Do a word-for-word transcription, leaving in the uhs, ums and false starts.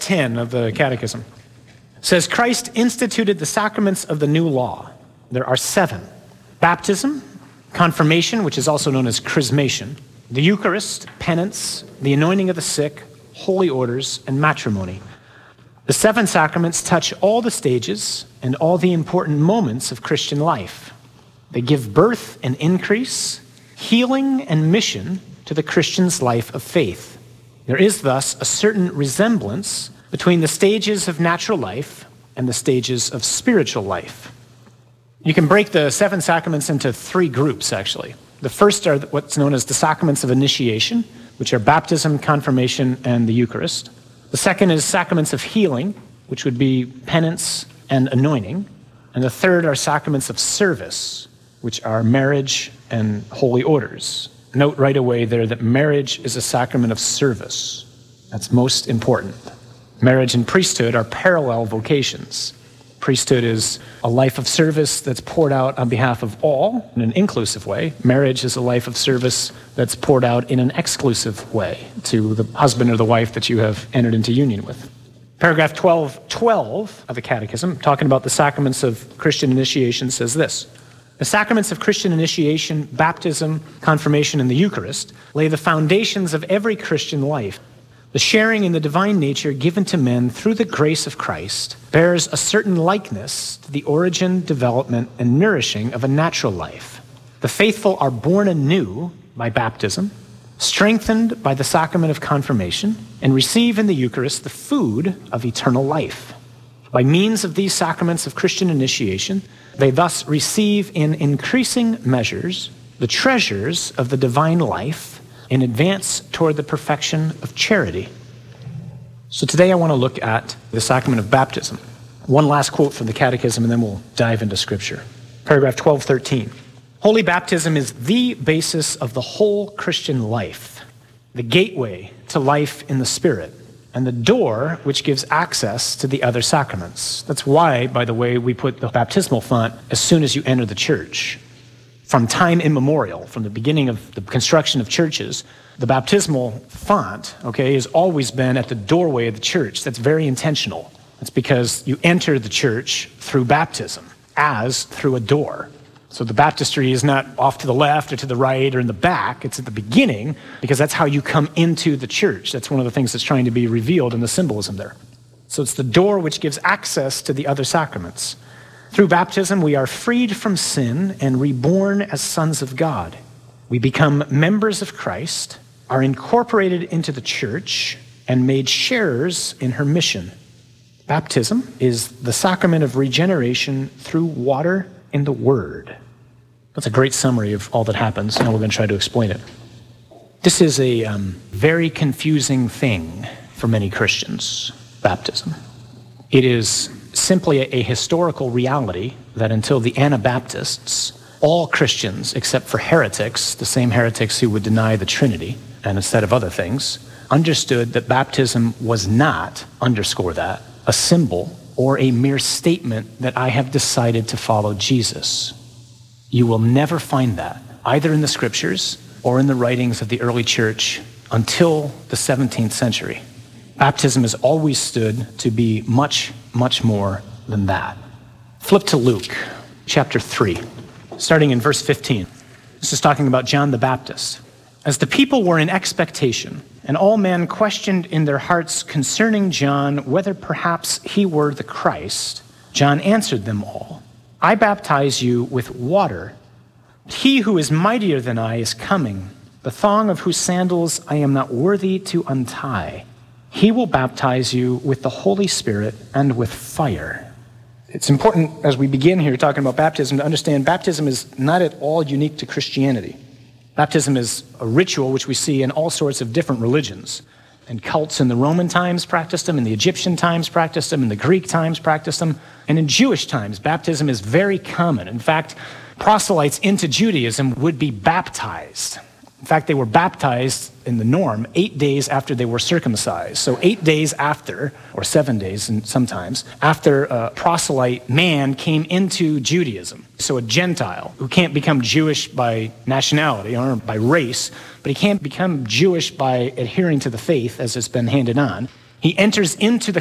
ten of the Catechism. It says, Christ instituted the sacraments of the new law. There are seven. Baptism, confirmation, which is also known as chrismation, the Eucharist, penance, the anointing of the sick, holy orders, and matrimony. The seven sacraments touch all the stages and all the important moments of Christian life. They give birth and increase, healing and mission to the Christian's life of faith. There is thus a certain resemblance between the stages of natural life and the stages of spiritual life. You can break the seven sacraments into three groups, actually. The first are what's known as the sacraments of initiation, which are baptism, confirmation, and the Eucharist. The second is sacraments of healing, which would be penance and anointing. And the third are sacraments of service, which are marriage and holy orders. Note right away there that marriage is a sacrament of service. That's most important. Marriage and priesthood are parallel vocations. Priesthood is a life of service that's poured out on behalf of all in an inclusive way. Marriage is a life of service that's poured out in an exclusive way to the husband or the wife that you have entered into union with. Paragraph twelve twelve of the Catechism, talking about the sacraments of Christian initiation, says this: the sacraments of Christian initiation, baptism, confirmation, and the Eucharist lay the foundations of every Christian life. The sharing in the divine nature given to men through the grace of Christ bears a certain likeness to the origin, development, and nourishing of a natural life. The faithful are born anew by baptism, strengthened by the sacrament of confirmation, and receive in the Eucharist the food of eternal life. By means of these sacraments of Christian initiation, they thus receive in increasing measures the treasures of the divine life and advance toward the perfection of charity. So today I want to look at the sacrament of baptism. One last quote from the Catechism, and then we'll dive into Scripture. Paragraph twelve thirteen. Holy baptism is the basis of the whole Christian life, the gateway to life in the Spirit, and the door which gives access to the other sacraments. That's why, by the way, we put the baptismal font as soon as you enter the church. From time immemorial, from the beginning of the construction of churches, the baptismal font, okay, has always been at the doorway of the church. That's very intentional. That's because you enter the church through baptism, as through a door. So the baptistry is not off to the left or to the right or in the back. It's at the beginning, because that's how you come into the church. That's one of the things that's trying to be revealed in the symbolism there. So it's the door which gives access to the other sacraments. Through baptism, we are freed from sin and reborn as sons of God. We become members of Christ, are incorporated into the church, and made sharers in her mission. Baptism is the sacrament of regeneration through water in the Word. That's a great summary of all that happens. Now we're going to try to explain it. This is a um, very confusing thing for many Christians, baptism. It is simply a, a historical reality that until the Anabaptists, all Christians, except for heretics, the same heretics who would deny the Trinity, and instead of other things, understood that baptism was not, underscore that, a symbol or a mere statement that I have decided to follow Jesus. You will never find that, either in the scriptures or in the writings of the early church until the seventeenth century. Baptism has always stood to be much, much more than that. Flip to Luke chapter three, starting in verse fifteen. This is talking about John the Baptist. As the people were in expectation, and all men questioned in their hearts concerning John whether perhaps he were the Christ, John answered them all, I baptize you with water. He who is mightier than I is coming, the thong of whose sandals I am not worthy to untie. He will baptize you with the Holy Spirit and with fire. It's important as we begin here talking about baptism to understand baptism is not at all unique to Christianity. Baptism is a ritual which we see in all sorts of different religions. And cults in the Roman times practiced them, in the Egyptian times practiced them, in the Greek times practiced them, and in Jewish times, baptism is very common. In fact, proselytes into Judaism would be baptized. In fact, they were baptized in the norm eight days after they were circumcised. So eight days after, or seven days and sometimes, after a proselyte man came into Judaism. So a Gentile who can't become Jewish by nationality or by race, but he can't become Jewish by adhering to the faith as it's been handed on. He enters into the